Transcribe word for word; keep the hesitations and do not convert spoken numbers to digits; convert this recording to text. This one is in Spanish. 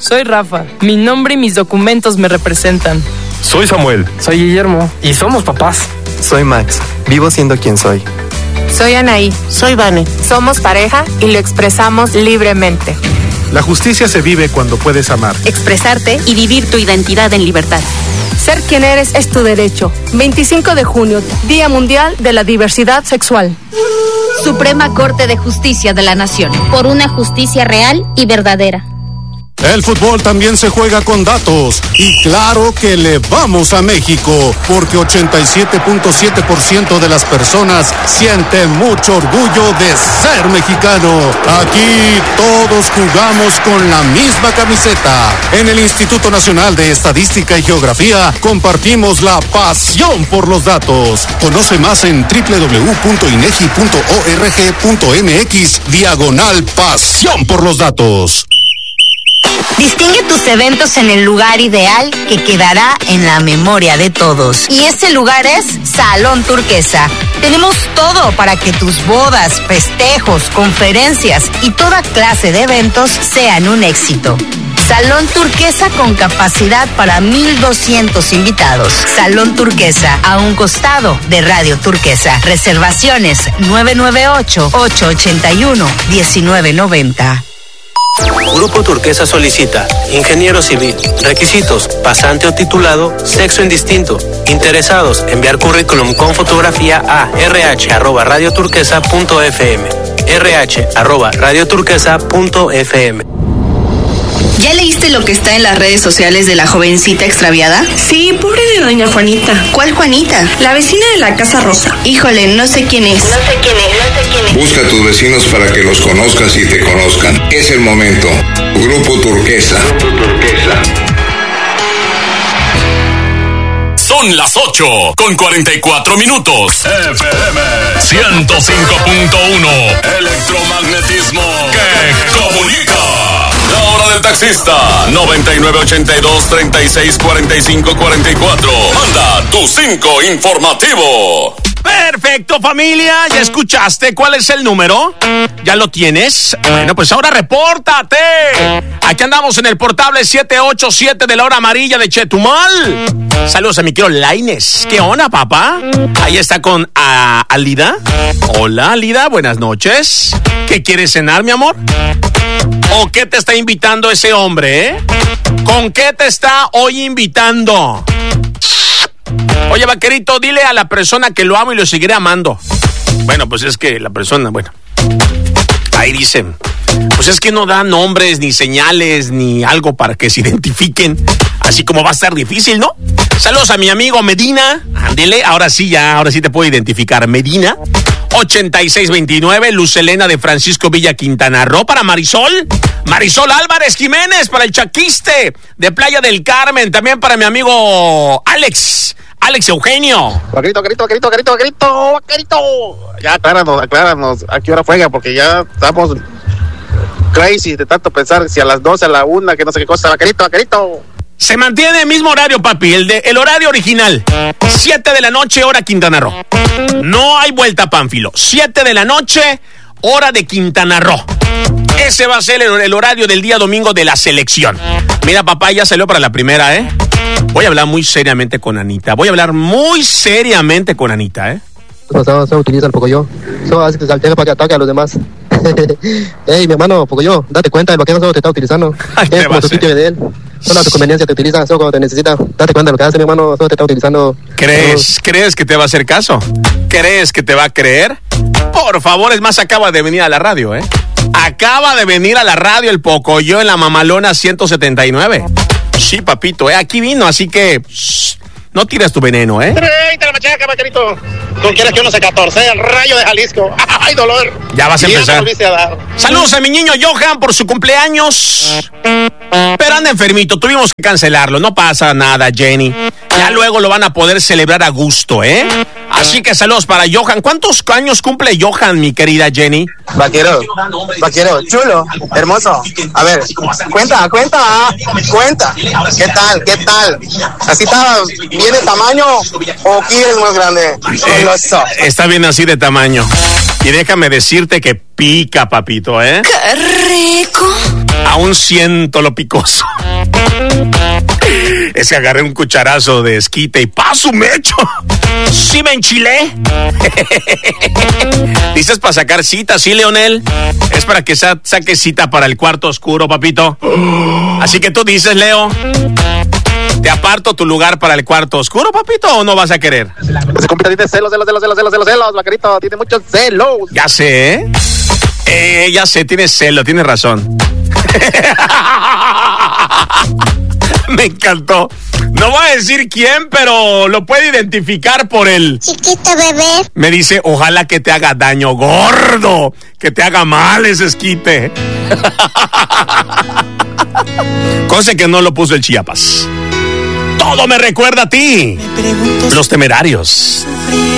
Soy Rafa. Mi nombre y mis documentos me representan. Soy Samuel. Soy Guillermo. Y somos papás. Soy Max. Vivo siendo quien soy. Soy Anaí. Soy Vane. Somos pareja y lo expresamos libremente. La justicia se vive cuando puedes amar, expresarte y vivir tu identidad en libertad. Ser quien eres es tu derecho. veinticinco de junio, Día Mundial de la Diversidad Sexual. Suprema Corte de Justicia de la Nación. Por una justicia real y verdadera. El fútbol también se juega con datos y claro que le vamos a México porque ochenta y siete punto siete por ciento de las personas sienten mucho orgullo de ser mexicano. Aquí todos jugamos con la misma camiseta. En el Instituto Nacional de Estadística y Geografía compartimos la pasión por los datos. Conoce más en doble u doble u doble u punto inegi punto org punto mx diagonal pasión por los datos. Distingue tus eventos en el lugar ideal que quedará en la memoria de todos. Y ese lugar es Salón Turquesa. Tenemos todo para que tus bodas, festejos, conferencias y toda clase de eventos sean un éxito. Salón Turquesa con capacidad para mil doscientos invitados. Salón Turquesa, a un costado de Radio Turquesa. Reservaciones nueve nueve ocho, ocho ocho uno, uno nueve nueve cero. Grupo Turquesa solicita ingeniero civil. Requisitos: pasante o titulado, sexo indistinto. Interesados, enviar currículum con fotografía a rh arroba radioturquesa punto fm. rh arroba radioturquesa punto fm. ¿Ya leíste lo que está en las redes sociales de la jovencita extraviada? Sí, pobre de doña Juanita. ¿Cuál Juanita? La vecina de la Casa Rosa. Híjole, no sé quién es. No sé quién es, no sé quién es. Busca a tus vecinos para que los conozcas y te conozcan. Es el momento. Grupo Turquesa. Grupo Turquesa. Son las ocho con cuarenta y cuatro minutos. F M ciento cinco punto uno. Electromagnetismo que comunica. La hora del taxista, noventa y nueve ochenta y dos, treinta y seis, cuarenta y cinco, cuarenta y cuatro. Manda tu cinco informativo. Perfecto, familia. ¿Ya escuchaste cuál es el número? ¿Ya lo tienes? Bueno, pues ahora repórtate. Aquí andamos en el portable siete ocho siete de la hora amarilla de Chetumal. Saludos a mi querido Laines. ¿Qué onda, papá? Ahí está con uh, Alida. Hola, Alida. Buenas noches. ¿Qué quieres cenar, mi amor? ¿O qué te está invitando ese hombre, eh? ¿Con qué te está hoy invitando? Oye, vaquerito, dile a la persona que lo amo y lo seguiré amando. Bueno, pues es que la persona, bueno, ahí dicen, pues es que no da nombres, ni señales, ni algo para que se identifiquen. Así como va a estar difícil, ¿no? Saludos a mi amigo Medina. Ándele, ahora sí, ya, ahora sí te puedo identificar. Medina, ochenta y seis veintinueve, Luz Elena de Francisco Villa Quintana Roo. Para Marisol, Marisol Álvarez Jiménez, para el Chaquiste de Playa del Carmen. También para mi amigo Alex, Alex Eugenio. Vaquerito, vaquerito, vaquerito, vaquerito, vaquerito, vaquerito. Ya, acláranos, acláranos a qué hora juega, porque ya estamos crazy de tanto pensar si a las doce, a la una, que no sé qué cosa. Vaquerito, vaquerito. Se mantiene el mismo horario, papi, el de el horario original. siete de la noche, hora Quintana Roo. No hay vuelta, Pánfilo. siete de la noche, hora de Quintana Roo. Ese va a ser el, el horario del día domingo de la selección. Mira, papá, ya salió para la primera, ¿eh? Voy a hablar muy seriamente con Anita. Voy a hablar muy seriamente con Anita, ¿eh? Eso se utiliza el Pocoyo. Eso hace que se alterne para que ataque a los demás. Ey, mi hermano, Pocoyo, date cuenta, el vaquero solo te está utilizando. Es como tu sitio de él. Solo a tu conveniencia te utiliza, solo cuando te necesita. Date cuenta de lo que hace, mi hermano, solo te está utilizando. ¿Crees, solo... ¿crees que te va a hacer caso? ¿Crees que te va a creer? Por favor, es más, acaba de venir a la radio, ¿eh? Acaba de venir a la radio el Pocoyo en la Mamalona ciento setenta y nueve. Sí, papito, ¿eh? Aquí vino, así que... Shh, no tires tu veneno, ¿eh? ¡Treinta la machaca, vaquerito! ¿Tú quieres que uno se catorce? El Rayo de Jalisco. ¡Ay, dolor! Ya vas a y empezar. Ya a dar. Saludos a mi niño Johan por su cumpleaños. Pero anda enfermito, tuvimos que cancelarlo. No pasa nada, Jenny. Ya luego lo van a poder celebrar a gusto, ¿eh? Así que saludos para Johan. ¿Cuántos años cumple Johan, mi querida Jenny? Vaquero, vaquero, chulo, hermoso. A ver, cuenta, cuenta, cuenta. ¿Qué tal, qué tal? ¿Así está bien de tamaño o quieres más grande? Eh, está bien así de tamaño. Y déjame decirte que pica, papito, ¿eh? ¡Qué rico! A Aún siento lo picoso. Es que agarré un cucharazo de esquite y ¡paso mecho! ¡Sí me enchilé! ¿Dices para sacar cita, sí, Leonel? Es para que sa- saque cita para el cuarto oscuro, papito. Así que tú dices, Leo, ¿te aparto tu lugar para el cuarto oscuro, papito, o no vas a querer? Ese compita tiene celos, celos, celos, celos, celos, celos, celos, vaquerito, tiene muchos celos. Ya sé, ¿eh? Eh, ya sé, tienes celo, tienes razón. Me encantó. No voy a decir quién, pero lo puede identificar por el chiquito bebé. Me dice, ojalá que te haga daño, gordo, que te haga mal ese esquite. Cosa que no lo puso el Chiapas. Todo me recuerda a ti. Los Temerarios.